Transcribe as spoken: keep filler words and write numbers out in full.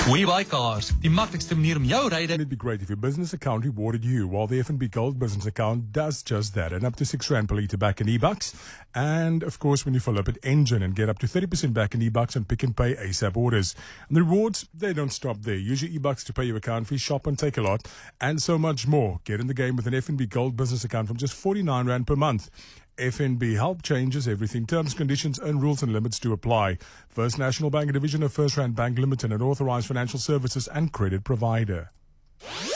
WeBuyCars, die maklikste manier om jou ryde. It'd be great if your business account rewarded you, while the F N B Gold business account does just that, and up to six rand per litre back in e-bucks. And of course, when you fill up at Engine and get up to thirty percent back in e-bucks and Pick and Pay ASAP orders. And the rewards, they don't stop there. Use your e-bucks to pay your account fee, shop and take a lot, and so much more. Get in the game with an F N B Gold business account from just forty-nine rand per month. F N B help changes everything. Terms, conditions and rules and limits do apply. First National Bank, a division of First Rand Bank Limited, an authorized financial services and credit provider.